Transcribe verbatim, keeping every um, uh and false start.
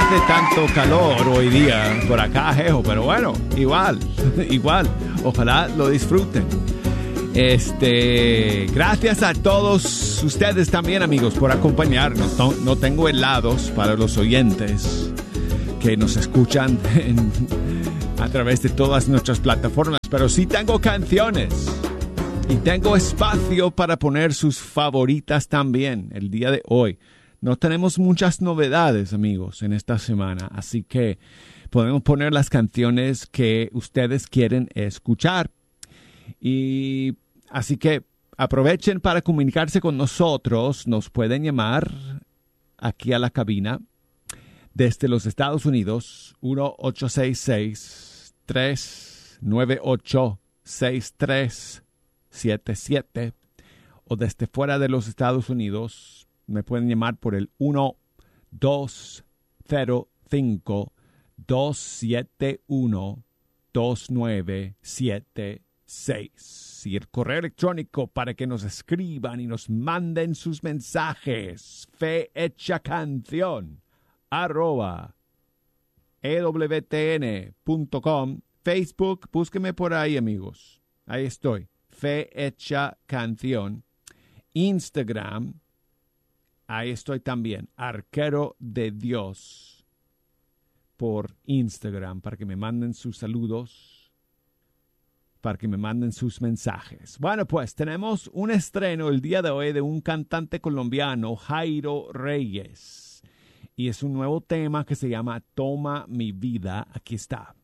hace tanto calor hoy día por acá, jejo, pero bueno, igual, igual. Ojalá lo disfruten. Este, gracias a todos ustedes también, amigos, por acompañarnos. No, no tengo helados para los oyentes que nos escuchan en, a través de todas nuestras plataformas, pero sí tengo canciones y tengo espacio para poner sus favoritas también el día de hoy. No tenemos muchas novedades, amigos, en esta semana, así que podemos poner las canciones que ustedes quieren escuchar. Y así que aprovechen para comunicarse con nosotros. Nos pueden llamar aquí a la cabina desde los Estados Unidos, uno ocho seis seis, tres nueve ocho, seis tres siete siete, o desde fuera de los Estados Unidos me pueden llamar por el uno dos cero cinco, dos siete uno, dos nueve siete seis. Y el correo electrónico para que nos escriban y nos manden sus mensajes, fe hecha canción arroba e w t n punto com. Facebook, búsqueme por ahí, amigos. Ahí estoy, Fe Hecha Canción. Instagram, ahí estoy también, Arquero de Dios, por Instagram, para que me manden sus saludos, para que me manden sus mensajes. Bueno, pues tenemos un estreno el día de hoy de un cantante colombiano, Jairo Reyes, y es un nuevo tema que se llama Toma mi vida. Aquí está.